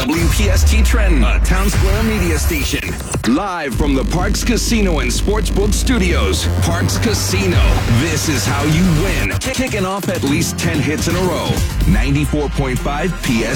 WPST Trenton, a Town Square media station. Live from the Parks Casino and Sportsbook Studios. Parks Casino. This is how you win. Kicking off at least 10 hits in a row. 94.5 PS.